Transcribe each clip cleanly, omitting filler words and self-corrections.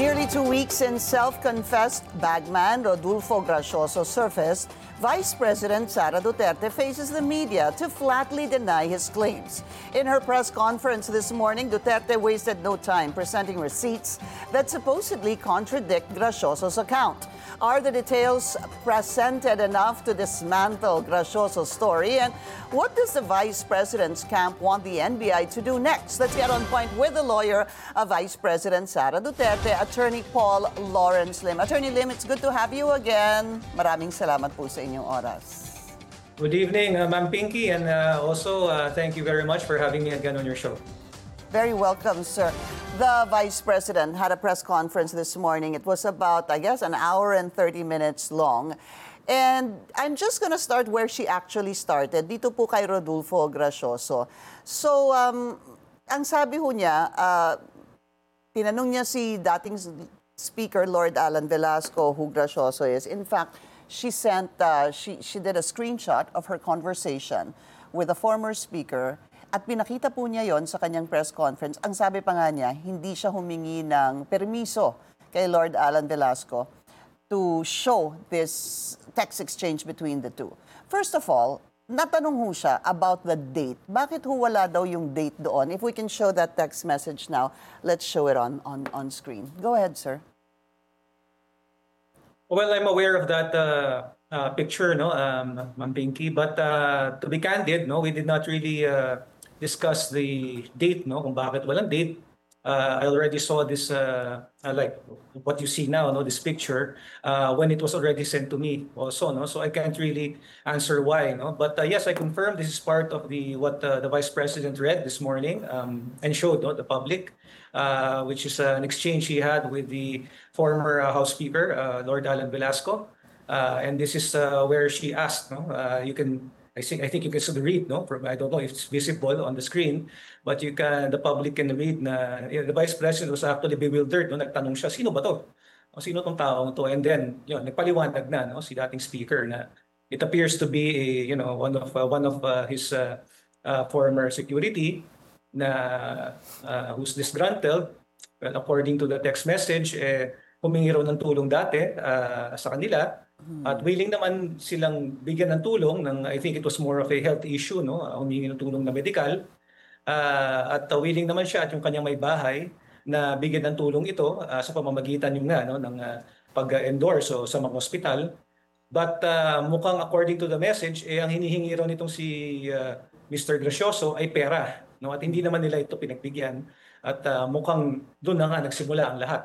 Nearly 2 weeks since self-confessed bagman Rodolfo Gracioso surfaced, Vice President Sara Duterte faces the media to flatly deny his claims. In her press conference this morning, Duterte wasted no time presenting receipts that supposedly contradict Gracioso's account. Are the details presented enough to dismantle Gracioso's story? And what does the Vice President's camp want the NBI to do next? Let's get on point with the lawyer of Vice President Sara Duterte, Attorney Paul Lawrence Lim. Attorney Lim, it's good to have you again. Maraming salamat po sa inyong oras. Good evening, Ma'am Pinky, and also thank you very much for having me again on your show. Very welcome, sir. The Vice President had a press conference this morning. It was about, I guess, an hour and 30 minutes long. And I'm just going to start where she actually started, dito po kay Rodolfo Gracioso. So, ang sabi ho niya, tinanong niya si dating Speaker Lord Alan Velasco who Gracioso is. In fact, she did a screenshot of her conversation with a former speaker. At pinakita po niya yon sa kanyang press conference. Ang sabi pa nga niya, hindi siya humingi ng permiso kay Lord Alan Velasco to show this text exchange between the two. First of all, natanong ho siya about the date. Bakit ho wala daw yung date doon? If we can show that text message now, let's show it on screen. Go ahead, sir. Well, I'm aware of that picture, no, Ma'am Pinky. But to be candid, no, we did not really discuss the date, no, kung bakit walang date. I already saw this, like what you see now, no, this picture, when it was already sent to me also, no, so I can't really answer why, no, but yes, I confirm this is part of what the Vice President read this morning and showed, no, the public, which is an exchange he had with the former House Speaker, Lord Alan Velasco, and this is where she asked, no, I think you can still read, no? I don't know if it's visible on the screen, but the public can read na the Vice President was actually bewildered, no? Nagtanong siya, sino ba to? O sino tong taong to? And then, nagpaliwanag na, no, si dating speaker na it appears to be one of his former security na who's disgruntled. Well, according to the text message, humingi raw ng tulong dati sa kanila. At willing naman silang bigyan ng tulong I think it was more of a health issue, no? Humingi ng tulong na medical. At willing naman siya at yung kanyang may bahay na bigyan ng tulong ito sa pamamagitan ng pag-endorse sa mga hospital. But mukhang according to the message, ang hinihingi raw nitong si Mr. Gracioso ay pera, no? At hindi naman nila ito pinagbigyan. At mukhang doon na nga nagsimula ang lahat.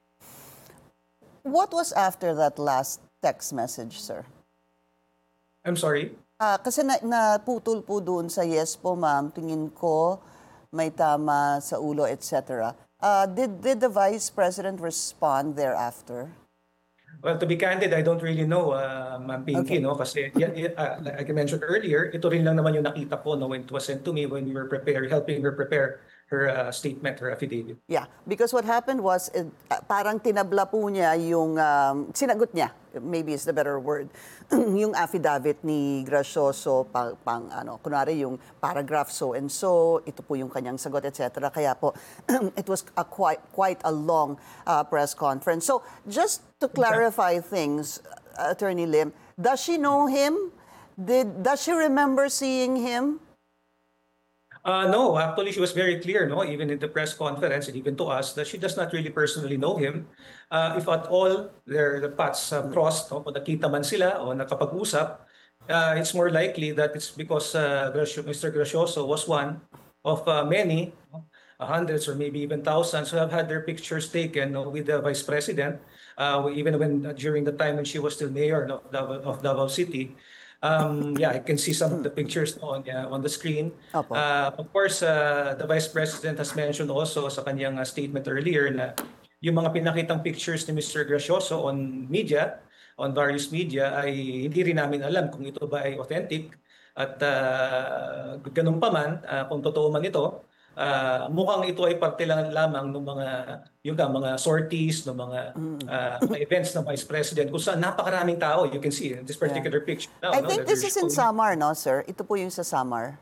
What was after that last text message, sir? I'm sorry? Kasi naputol po doon sa yes po, ma'am, tingin ko may tama sa ulo, etc. Did the Vice President respond thereafter? Well, to be candid, I don't really know, Ma'am Pinky, Okay. no? Kasi, like I mentioned earlier, ito rin lang naman yung nakita ko, no, when it was sent to me when we were helping her prepare her statement, her affidavit. Yeah, because what happened was, parang tinabla po niya yung, sinagot niya, maybe is the better word, yung affidavit ni Gracioso, kunwari yung paragraph so and so, ito po yung kanyang sagot, etc. Kaya po, it was quite a long press conference. So, just to clarify things, Attorney Lim, does she know him? Does she remember seeing him? No, actually, she was very clear, no, even in the press conference and even to us, that she does not really personally know him. If at all, the paths crossed, no, kung nakita man sila o nakapag-usap, it's more likely that it's because Mr. Gracioso was one of many, hundreds or maybe even thousands who have had their pictures taken, no, with the Vice President, even during the time when she was still mayor of Davao City. Yeah, I can see some of the pictures on the screen. Of course, the Vice President has mentioned also sa kanyang statement earlier na yung mga pinakitang pictures ni Mr. Gracioso on various media, ay hindi rin namin alam kung ito ba ay authentic. At ganun pa man, kung totoo man ito, mukhang ito ay parte lang lamang ng mga sorties, ng mga events ng Vice President kung saan napakaraming tao. You can see in this particular picture now. I think this is in Samar, no, sir? Ito po yung sa Samar.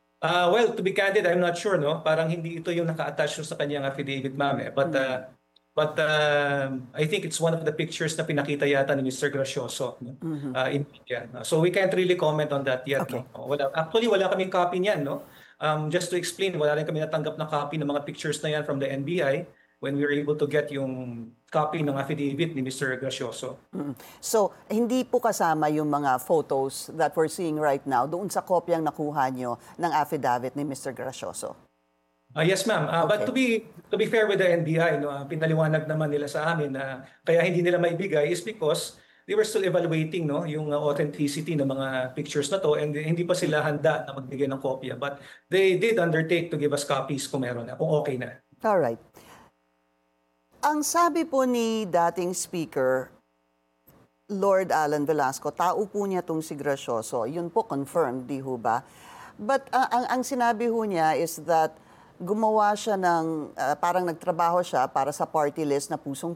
Well, to be candid, I'm not sure, no? Parang hindi ito yung naka-attach sa kanyang affidavit, ma'am. But But I think it's one of the pictures na pinakita yata ni Mr. Gracioso, no? In media. So we can't really comment on that yet. Okay. No? Actually, wala kaming copy niyan. No? Just to explain, wala rin kami natanggap na copy ng mga pictures na yan from the NBI when we were able to get yung copy ng affidavit ni Mr. Gracioso. So, hindi po kasama yung mga photos that we're seeing right now doon sa kopyang nakuha nyo ng affidavit ni Mr. Gracioso. Yes, ma'am. But to be fair with the NBI, no, pinaliwanag naman nila sa amin na kaya hindi nila maibigay is because they were still evaluating, no, yung authenticity ng mga pictures na to, and hindi pa sila handa na magbigay ng kopya. But they did undertake to give us copies kung meron na, kung okay na. All right. Ang sabi po ni dating Speaker Lord Alan Velasco, tao po niya itong si Gracioso. Yun po confirmed, di ho ba? But ang sinabi ho niya is that gumawa siya ng, parang nagtrabaho siya para sa party list na Pusong